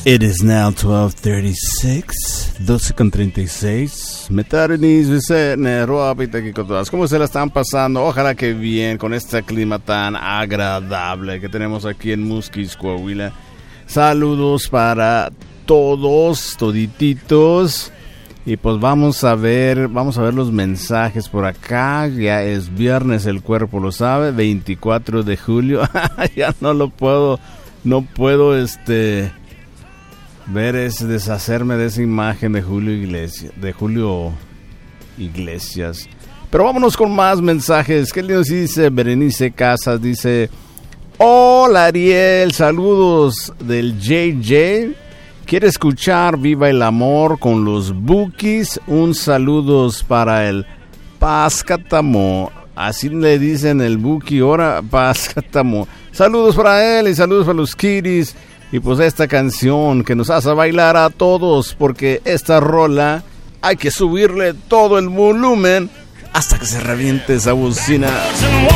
It is now 12:36. Metarnis, Vicene, Roapita, Kikotas. ¿Cómo se la están pasando? Ojalá que bien con este clima tan agradable que tenemos aquí en Musquis, Coahuila. Saludos para todos, todititos. Y pues vamos a ver los mensajes por acá. Ya es viernes, el cuerpo lo sabe, 24 de julio. Ya no puedo deshacerme de esa imagen de Julio Iglesias. Pero vámonos con más mensajes. ¿Qué nos dice Berenice Casas? Dice: hola Ariel, saludos del JJ. Quiere escuchar Viva el Amor con los Bukis. Un saludos para el Pascatamo. Así le dicen el Buki, ahora Pascatamo. Saludos para él y saludos para los Kiris. Y pues esta canción que nos hace bailar a todos, porque esta rola hay que subirle todo el volumen hasta que se reviente esa bocina.